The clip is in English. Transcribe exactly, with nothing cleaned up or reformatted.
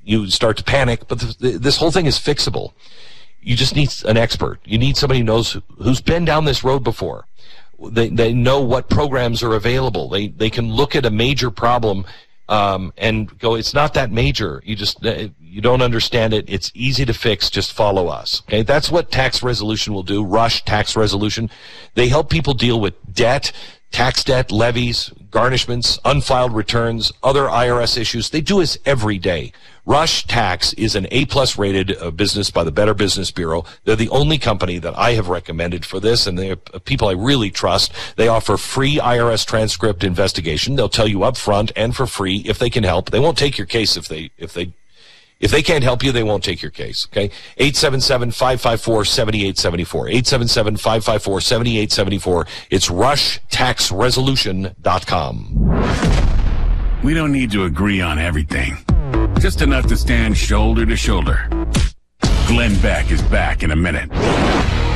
you start to panic. But the, the, this whole thing is fixable. You just need an expert. You need somebody who knows who's been down this road before. They they know what programs are available. They they can look at a major problem um, and go, it's not that major. You just you don't understand it. It's easy to fix. Just follow us. Okay, that's what Tax Resolution will do. Rush Tax Resolution. They help people deal with debt, tax debt, levies, garnishments, unfiled returns, other I R S issues. They do this every day. Rush Tax is an A-plus rated uh, business by the Better Business Bureau. They're the only company that I have recommended for this, and they're people I really trust. They offer free I R S transcript investigation. They'll tell you up front and for free if they can help. They won't take your case if they if they If they can't help you, they won't take your case, okay? eight seven seven, five five four, seven eight seven four. eight seven seven, five five four, seven eight seven four. It's rush tax resolution dot com. We don't need to agree on everything. Just enough to stand shoulder to shoulder. Glenn Beck is back in a minute.